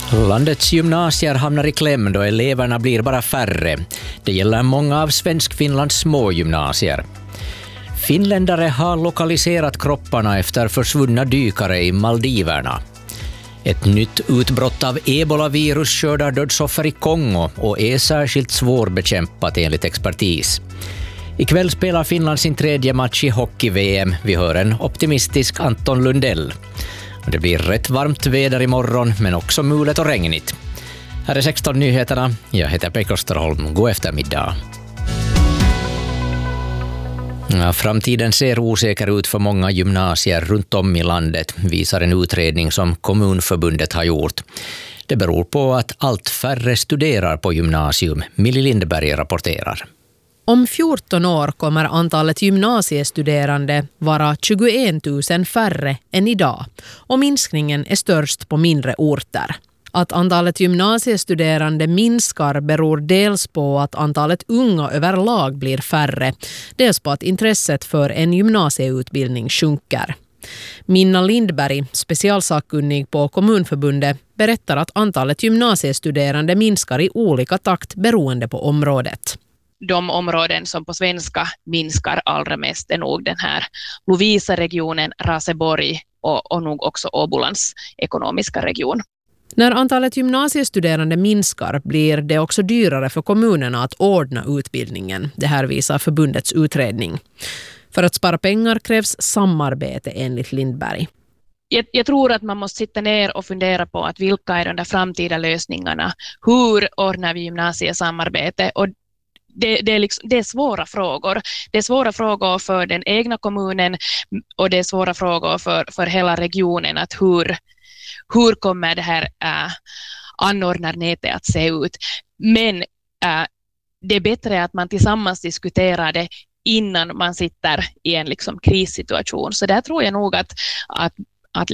Landets gymnasier hamnar i kläm då eleverna blir bara färre. Det gäller många av Svensk-Finlands små gymnasier. Finländare har lokaliserat kropparna efter försvunna dykare i Maldiverna. Ett nytt utbrott av ebola-virus skördar dödsoffer i Kongo och är särskilt svårbekämpat enligt expertis. Ikväll spelar Finland sin tredje match i hockey-VM. Vi hör en optimistisk Anton Lundell. Det blir rätt varmt väder imorgon, men också mulet och regnigt. Här är 16 nyheterna. Jag heter Pekka Österholm. God eftermiddag. Ja, framtiden ser osäker ut för många gymnasier runt om i landet, visar en utredning som Kommunförbundet har gjort. Det beror på att allt färre studerar på gymnasium. Millie Lindberg rapporterar. Om 14 år kommer antalet gymnasiestuderande vara 21 000 färre än idag, och minskningen är störst på mindre orter. Att antalet gymnasiestuderande minskar beror dels på att antalet unga överlag blir färre, dels på att intresset för en gymnasieutbildning sjunker. Minna Lindberg, specialsakkunnig på Kommunförbundet, berättar att antalet gymnasiestuderande minskar i olika takt beroende på området. De områden som på svenska minskar allra mest är nog den här Lovisa-regionen, Raseborg och nog också Åbolands ekonomiska region. När antalet gymnasiestuderande minskar blir det också dyrare för kommunerna att ordna utbildningen. Det här visar förbundets utredning. För att spara pengar krävs samarbete enligt Lindberg. Jag tror att man måste sitta ner och fundera på att vilka är de där framtida lösningarna. Hur ordnar vi gymnasiesamarbete? Och det är svåra frågor. Det är svåra frågor för den egna kommunen och det är svåra frågor för hela regionen. Att hur kommer det här anordnarnätet att se ut? Men det är bättre att man tillsammans diskuterar det innan man sitter i en krissituation. Så där tror jag nog att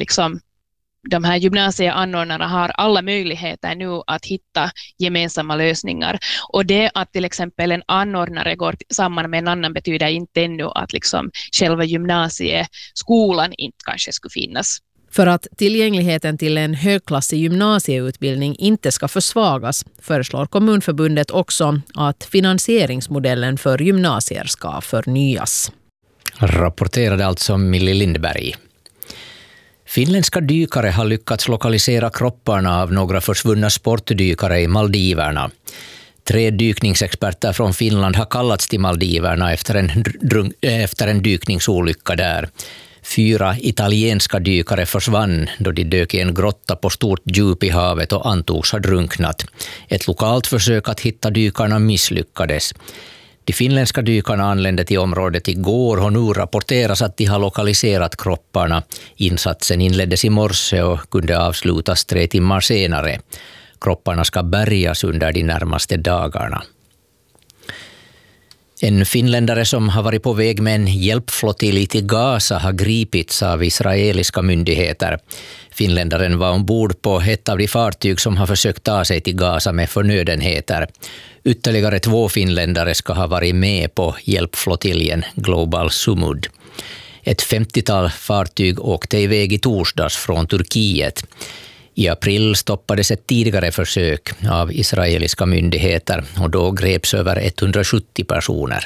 de här gymnasieanordnarna har alla möjligheter nu att hitta gemensamma lösningar. Och det att till exempel en anordnare går samman med en annan betyder inte ännu att själva gymnasieskolan inte kanske skulle finnas. För att tillgängligheten till en högklassig gymnasieutbildning inte ska försvagas föreslår Kommunförbundet också att finansieringsmodellen för gymnasier ska förnyas. Rapporterade alltså Millie Lindberg. Finländska dykare har lyckats lokalisera kropparna av några försvunna sportdykare i Maldiverna. 3 dykningsexperter från Finland har kallats till Maldiverna efter en dykningsolycka där. 4 italienska dykare försvann då de dök i en grotta på stort djup i havet och antogs ha drunknat. Ett lokalt försök att hitta dykarna misslyckades. De finländska dykarna anlände till området igår och nu rapporteras att de har lokaliserat kropparna. Insatsen inleddes i morse och kunde avslutas 3 timmar senare. Kropparna ska bärgas under de närmaste dagarna. En finländare som har varit på väg med en hjälpflottilj till Gaza har gripits av israeliska myndigheter. Finländaren var ombord på ett av de fartyg som har försökt ta sig till Gaza med förnödenheter. Ytterligare 2 finländare ska ha varit med på hjälpflottiljen Global Sumud. Ett 50-tal fartyg åkte iväg i torsdags från Turkiet. I april stoppades ett tidigare försök av israeliska myndigheter och då greps över 170 personer.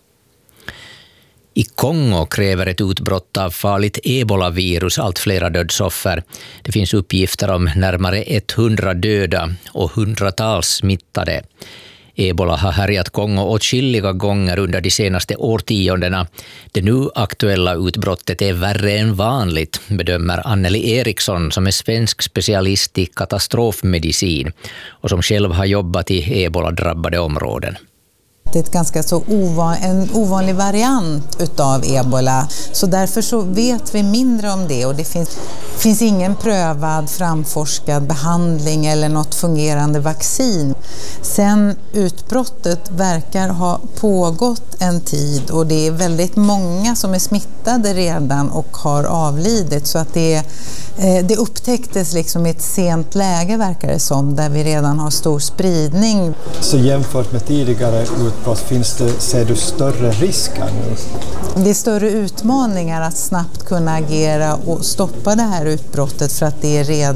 I Kongo kräver ett utbrott av farligt ebola-virus allt flera dödsoffer. Det finns uppgifter om närmare 100 döda och hundratals smittade. Ebola har härjat Kongo åtskilliga gånger under de senaste årtiondena. Det nu aktuella utbrottet är värre än vanligt, bedömer Anneli Eriksson som är svensk specialist i katastrofmedicin och som själv har jobbat i ebola-drabbade områden. Det är ett ganska så en ovanlig variant utav ebola, så därför så vet vi mindre om det och det finns ingen prövad, framforskad behandling eller något fungerande vaccin. Sen utbrottet verkar ha pågått en tid och det är väldigt många som är smittade redan och har avlidit, så att det upptäcktes i ett sent läge verkar det som, där vi redan har stor spridning. Så jämfört med tidigare utbrott, ser du större risker nu? Det är större utmaningar att snabbt kunna agera och stoppa det här utbrottet för att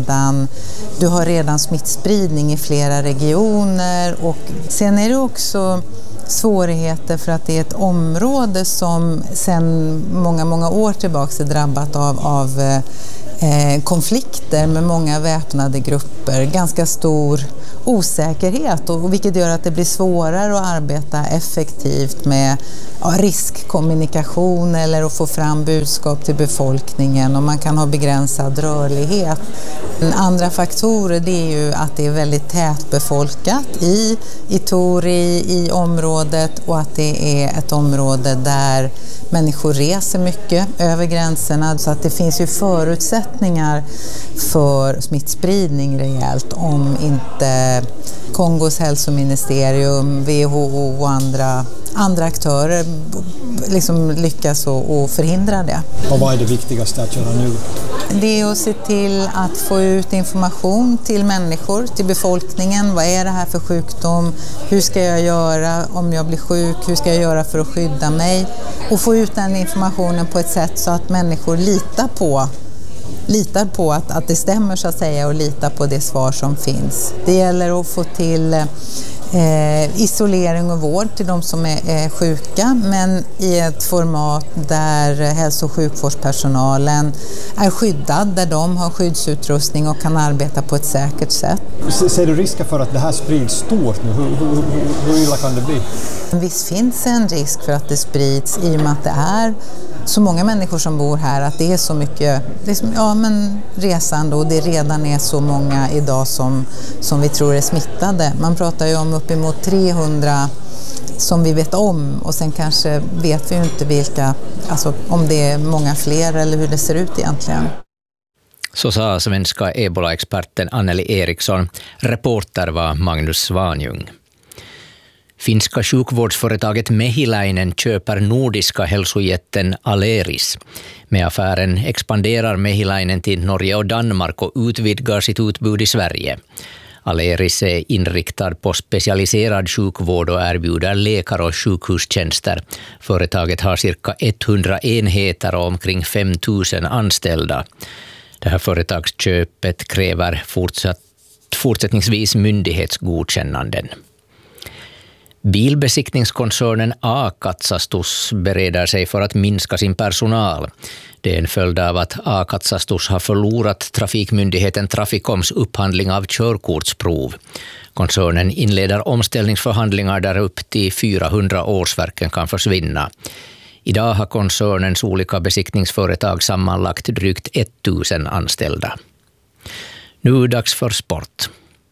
du har redan smittspridning i flera regioner, och sen är det också svårigheter för att det är ett område som sedan många år tillbaka är drabbat av konflikter med många väpnade grupper, ganska stor osäkerhet, och vilket gör att det blir svårare att arbeta effektivt med riskkommunikation eller att få fram budskap till befolkningen, och man kan ha begränsad rörlighet. Andra faktorer, det är ju att det är väldigt tätbefolkat i Ituri, i området, och att det är ett område där människor reser mycket över gränserna, så att det finns ju förutsättningar för smittspridning rejält om inte Kongos hälsoministerium, WHO och andra aktörer liksom lyckas och förhindra det. Och vad är det viktigaste att göra nu? Det är att se till att få ut information till människor, till befolkningen. Vad är det här för sjukdom? Hur ska jag göra om jag blir sjuk? Hur ska jag göra för att skydda mig? Och få ut den informationen på ett sätt så att människor litar på att det stämmer, så att säga, och litar på det svar som finns. Det gäller att få till isolering och vård till de som är sjuka, men i ett format där hälso- och sjukvårdspersonalen är skyddad, där de har skyddsutrustning och kan arbeta på ett säkert sätt. Ser du risker för att det här sprids stort nu? Hur illa kan det bli? Visst finns en risk för att det sprids i och med att det är så många människor som bor här, att det är så mycket resande, och det redan är så många idag som vi tror är smittade. Man pratar ju om uppemot 300 som vi vet om, och sen kanske vet vi ju inte vilka, alltså om det är många fler eller hur det ser ut egentligen. Så sa svenska ebola-experten Anneli Eriksson. Reporter var Magnus Svanjung. Finska sjukvårdsföretaget Mehiläinen köper nordiska hälsojätten Aleris. Med affären expanderar Mehiläinen till Norge och Danmark och utvidgar sitt utbud i Sverige. Aleris är inriktad på specialiserad sjukvård och erbjuder läkar- och sjukhustjänster. Företaget har cirka 100 enheter och omkring 5 000 anställda. Det här företagsköpet kräver fortsättningsvis myndighetsgodkännanden. Bilbesiktningskoncernen A-Katsastus bereder sig för att minska sin personal. Det är en följd av att A-Katsastus har förlorat trafikmyndigheten Traficoms upphandling av körkortsprov. Koncernen inleder omställningsförhandlingar där upp till 400 årsverken kan försvinna. Idag har koncernens olika besiktningsföretag sammanlagt drygt 1000 anställda. Nu dags för sport.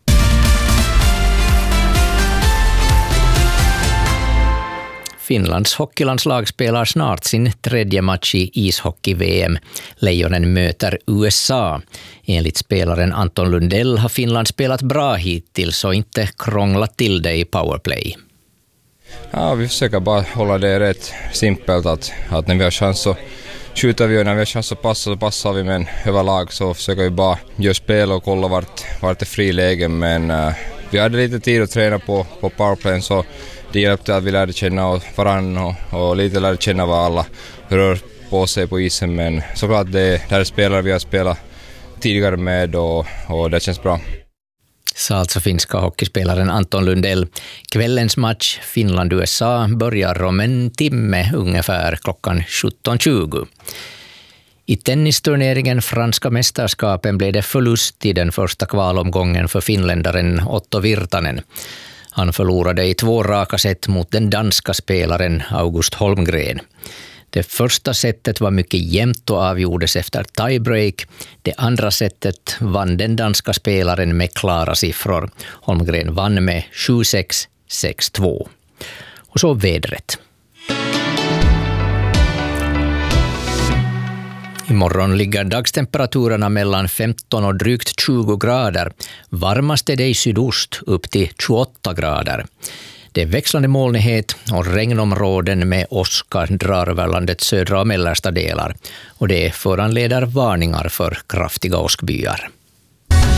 Finlands hockeylandslag spelar snart sin 3:e match i ishockey-VM. Lejonen möter USA. Enligt spelaren Anton Lundell har Finland spelat bra hittills och inte krånglat till det i powerplay. Ja, vi försöker bara hålla det rätt simpelt att när vi har chans så skjuter vi, och när vi har chans att passa så passar vi, men överlag så försöker vi bara göra spel och kolla vart är fri lägen, men vi hade lite tid att träna på powerplayen, så det hjälpte att vi lärde känna varandra och lite lärde känna vad alla rör på sig på isen, men såklart det här är spelare vi har spelat tidigare med och det känns bra. Sa alltså finska hockeyspelaren Anton Lundell. Kvällens match Finland-USA börjar om en timme ungefär klockan 17:20. I tennisturneringen Franska mästerskapen blev det förlust i den första kvalomgången för finländaren Otto Virtanen. Han förlorade i 2 raka set mot den danska spelaren August Holmgren. Det första setet var mycket jämnt och avgjordes efter tiebreak. Det andra setet vann den danska spelaren med klara siffror. Holmgren vann med 7-6, 6-2. Och så vädret. Imorgon ligger dagstemperaturen mellan 15 och drygt 20 grader. Varmast är det i sydost upp till 28 grader. Det är växlande molnighet och regnområden med åska drar över landets södra och mellersta delar. Och det föranleder varningar för kraftiga åskbyar.